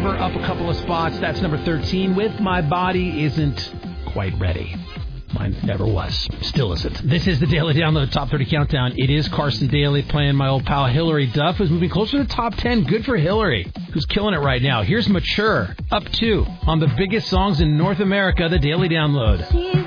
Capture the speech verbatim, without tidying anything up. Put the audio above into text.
Forever up a couple of spots. That's number thirteen with My Body Isn't Quite Ready. Mine never was. Still isn't. This is the Daily Download Top thirty Countdown. It is Carson Daly playing my old pal Hillary Duff, who's moving closer to the top ten. Good for Hillary, who's killing it right now. Here's Mature, up two on the biggest songs in North America, the Daily Download.